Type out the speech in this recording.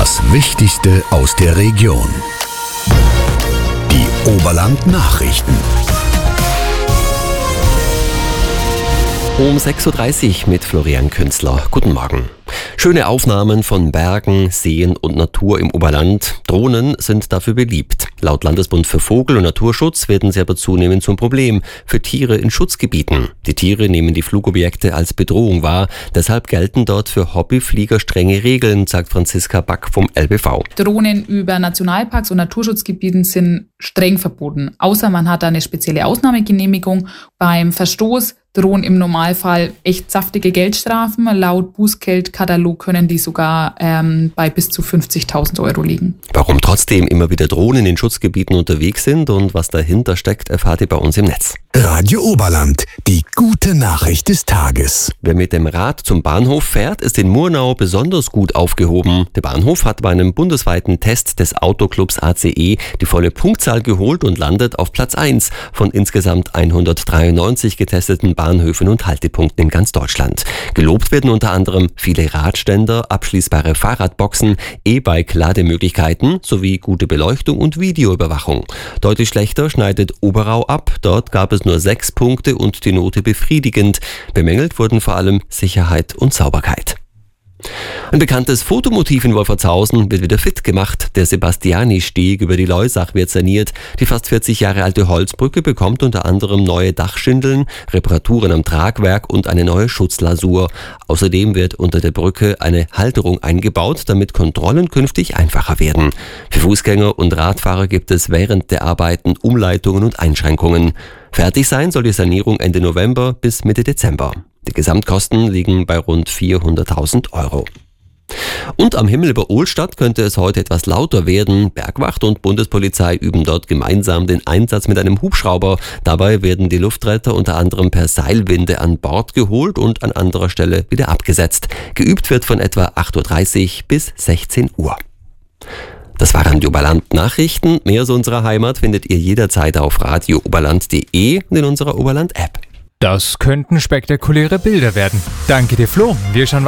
Das Wichtigste aus der Region. Die Oberland-Nachrichten. Um 6.30 Uhr mit Florian Künzler. Guten Morgen. Schöne Aufnahmen von Bergen, Seen und Natur im Oberland. Drohnen sind dafür beliebt. Laut Landesbund für Vogel- und Naturschutz werden sie aber zunehmend zum Problem für Tiere in Schutzgebieten. Die Tiere nehmen die Flugobjekte als Bedrohung wahr. Deshalb gelten dort für Hobbyflieger strenge Regeln, sagt Franziska Back vom LBV. Drohnen über Nationalparks und Naturschutzgebieten sind streng verboten. Außer man hat eine spezielle Ausnahmegenehmigung. Beim Verstoß drohen im Normalfall echt saftige Geldstrafen. Laut Bußgeldkatalog können die sogar bei bis zu 50.000 Euro liegen. Warum trotzdem immer wieder Drohnen in Schutzgebieten unterwegs sind und was dahinter steckt, erfahrt ihr bei uns im Netz. Radio Oberland, die gute Nachricht des Tages. Wer mit dem Rad zum Bahnhof fährt, ist in Murnau besonders gut aufgehoben. Der Bahnhof hat bei einem bundesweiten Test des Autoclubs ACE die volle Punktzahl geholt und landet auf Platz 1 von insgesamt 193 getesteten Bahnhöfen und Haltepunkten in ganz Deutschland. Gelobt werden unter anderem viele Radständer, abschließbare Fahrradboxen, E-Bike-Lademöglichkeiten sowie gute Beleuchtung und Videoüberwachung. Deutlich schlechter schneidet Oberau ab. Dort gab es nur 6 Punkte und die Note befriedigend. Bemängelt wurden vor allem Sicherheit und Sauberkeit. Ein bekanntes Fotomotiv in Wolfertshausen wird wieder fit gemacht. Der Sebastiani-Steg über die Leusach wird saniert. Die fast 40 Jahre alte Holzbrücke bekommt unter anderem neue Dachschindeln, Reparaturen am Tragwerk und eine neue Schutzlasur. Außerdem wird unter der Brücke eine Halterung eingebaut, damit Kontrollen künftig einfacher werden. Für Fußgänger und Radfahrer gibt es während der Arbeiten Umleitungen und Einschränkungen. Fertig sein soll die Sanierung Ende November bis Mitte Dezember. Die Gesamtkosten liegen bei rund 400.000 Euro. Und am Himmel über Ohlstadt könnte es heute etwas lauter werden. Bergwacht und Bundespolizei üben dort gemeinsam den Einsatz mit einem Hubschrauber. Dabei werden die Luftretter unter anderem per Seilwinde an Bord geholt und an anderer Stelle wieder abgesetzt. Geübt wird von etwa 8.30 Uhr bis 16 Uhr. Das waren die Oberland-Nachrichten. Mehr aus unserer Heimat findet ihr jederzeit auf radiooberland.de und in unserer Oberland-App. Das könnten spektakuläre Bilder werden. Danke dir, Flo. Wir schauen